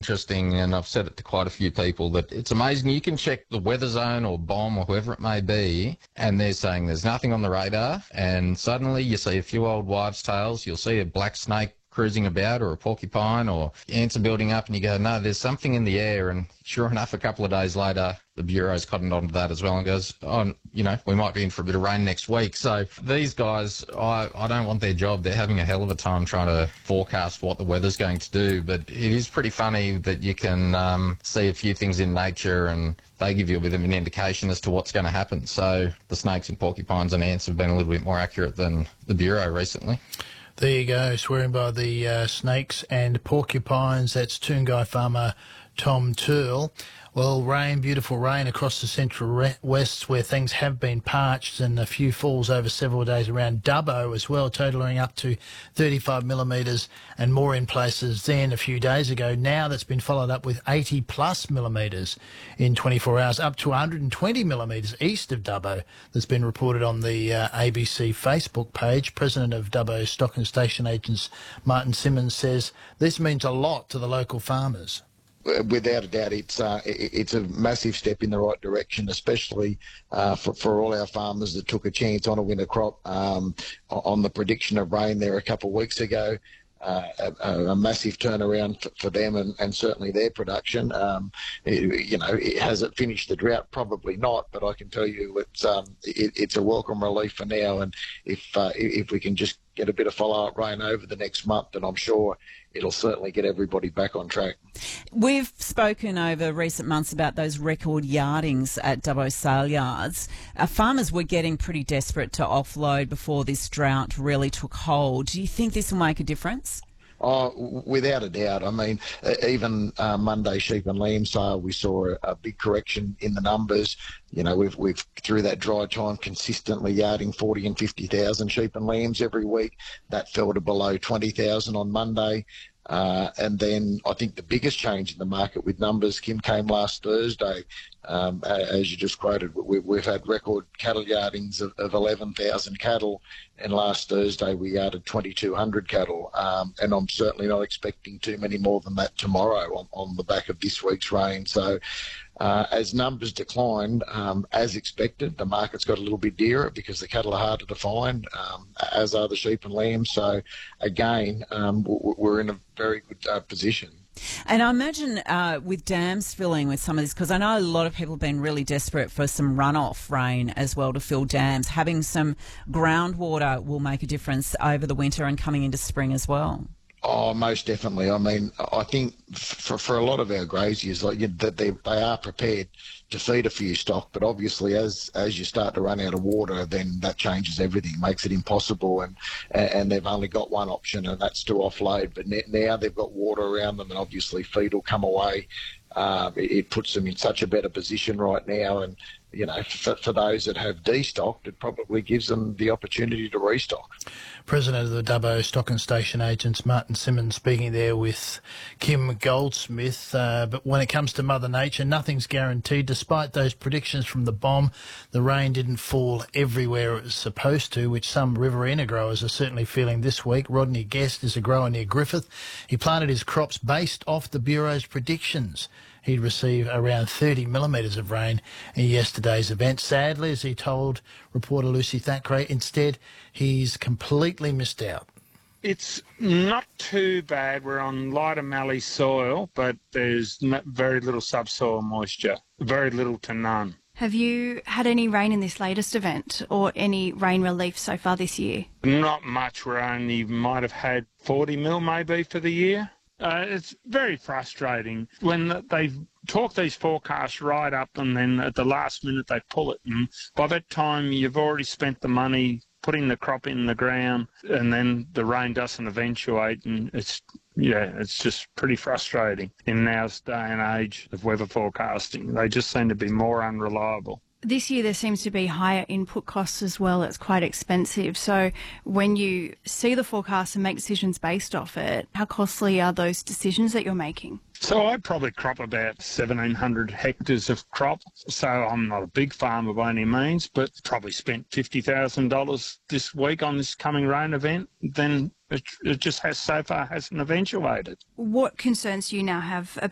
interesting, and I've said it to quite a few people, that it's amazing. You can check the weather zone or BOM or whoever it may be, and they're saying there's nothing on the radar, and suddenly you see a few old wives' tales. You'll see a black snake cruising about, or a porcupine, or ants are building up, and you go, no, there's something in the air. And sure enough, a couple of days later, the Bureau's cottoned onto that as well and goes, oh, you know, we might be in for a bit of rain next week. So these guys, I don't want their job. They're having a hell of a time trying to forecast what the weather's going to do. But it is pretty funny that you can see a few things in nature and they give you a bit of an indication as to what's going to happen. So the snakes and porcupines and ants have been a little bit more accurate than the Bureau recently. There you go, swearing by the snakes and porcupines. That's Toongai farmer Tom Turl. Well, rain, beautiful rain across the central west where things have been parched, and a few falls over several days around Dubbo as well, totalling up to 35 millimetres and more in places then a few days ago. Now that's been followed up with 80 plus millimetres in 24 hours, up to 120 millimetres east of Dubbo. That's been reported on the ABC Facebook page. President of Dubbo Stock and Station Agents Martin Simmons says this means a lot to the local farmers. Without a doubt, it's a massive step in the right direction, especially for all our farmers that took a chance on a winter crop on the prediction of rain there a couple of weeks ago. A massive turnaround for them and certainly their production. Has it finished the drought? Probably not, but I can tell you it's a welcome relief for now. And if we can just get a bit of follow-up rain over the next month, then I'm sure it'll certainly get everybody back on track. We've spoken over recent months about those record yardings at Dubbo sale yards. Farmers were getting pretty desperate to offload before this drought really took hold. Do you think this will make a difference? Oh, without a doubt. I mean, even Monday sheep and lamb sale, we saw a big correction in the numbers. You know, we've through that dry time consistently yarding 40 and 50,000 sheep and lambs every week. That fell to below 20,000 on Monday. And then I think the biggest change in the market with numbers, Kim, came last Thursday. As you just quoted, we've had record cattle yardings of 11,000 cattle, and last Thursday we yarded 2,200 cattle. And I'm certainly not expecting too many more than that tomorrow on the back of this week's rain. So as numbers declined, as expected, the market's got a little bit dearer because the cattle are harder to find, as are the sheep and lambs. So again, we're in a very good position. And I imagine with dams filling with some of this, because I know a lot of people have been really desperate for some runoff rain as well to fill dams, having some groundwater will make a difference over the winter and coming into spring as well. Oh, most definitely. I mean, I think for a lot of our graziers, that they are prepared to feed a few stock, but obviously as you start to run out of water, then that changes everything, makes it impossible, and they've only got one option, and that's to offload. But now they've got water around them, and obviously feed will come away. It puts them in such a better position right now, and for those that have destocked, it probably gives them the opportunity to restock. President of the Dubbo Stock and Station Agents, Martin Simmons, speaking there with Kim Goldsmith. But when it comes to Mother Nature, nothing's guaranteed. Despite those predictions from the BOM, the rain didn't fall everywhere it was supposed to, which some Riverina growers are certainly feeling this week. Rodney Guest is a grower near Griffith. He planted his crops based off the Bureau's predictions. He'd receive around 30 millimetres of rain in yesterday's event. Sadly, as he told reporter Lucy Thackeray, instead he's completely missed out. It's not too bad. We're on lighter mallee soil, but there's very little subsoil moisture, very little to none. Have you had any rain in this latest event or any rain relief so far this year? Not much. We might have had 40 mil maybe for the year. It's very frustrating when they talk these forecasts right up and then at the last minute they pull it, and by that time you've already spent the money putting the crop in the ground and then the rain doesn't eventuate, and it's just pretty frustrating in now's day and age of weather forecasting. They just seem to be more unreliable. This year there seems to be higher input costs as well. It's quite expensive. So when you see the forecast and make decisions based off it, how costly are those decisions that you're making? So I probably crop about 1,700 hectares of crop. So I'm not a big farmer by any means, but probably spent $50,000 this week on this coming rain event. Then it just has so far hasn't eventuated. What concerns do you now have